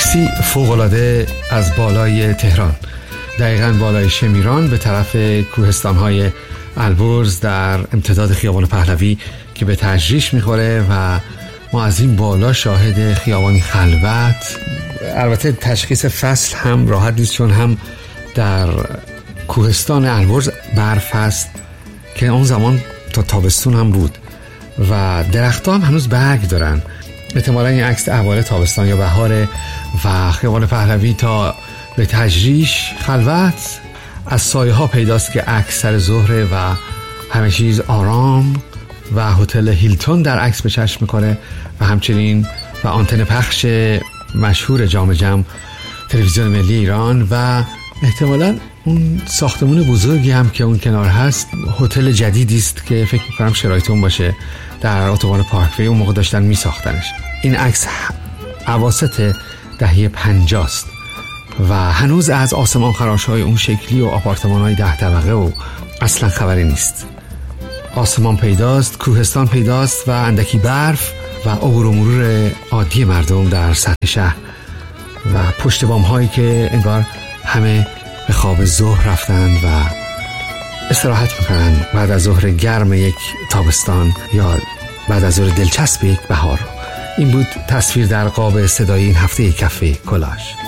عکسی فوق‌العاده از بالای تهران، دقیقاً بالای شمیران به طرف کوهستان‌های البرز در امتداد خیابان پهلوی که به تجریش میخوره و ما از این بالا شاهد خیابانی خلوت. البته تشخیص فصل هم راحت نیست چون هم در کوهستان البرز برف هست که اون زمان تا تابستون هم بود و درخت‌ها هم هنوز برگ دارن. احتمالاً این عکس اوایل تابستان یا بهاره و خیابان پهلوی تا به تجریش خلوت. از سایه ها پیداست که اکثر ظهره و همه چیز آرام و هتل هیلتون در عکس به چشم میکنه و همچنین و آنتن پخش مشهور جام جم تلویزیون ملی ایران و احتمالاً اون ساختمون بزرگی هم که اون کنار هست هتل جدیدی است که فکر میکنم شرایطون باشه در اتوبان پارکوی. اون موقع داشتن میساختنش. این عکس اواسط دهه 50 است و هنوز از آسمان خراش‌های اون شکلی و آپارتمان‌های 10 طبقه و اصلا خبری نیست. آسمان پیداست، کوهستان پیداست و اندکی برف و عبور و مرور عادی مردم در سطح شهر و پشت بام‌هایی که انگار همه به خواب ظهر رفتند و استراحت میکنن بعد از ظهر گرم یک تابستان یا بعد از ظهر دلچسب یک بهار. این بود تصویر در قاب صدایی این هفته کافه کلاژ.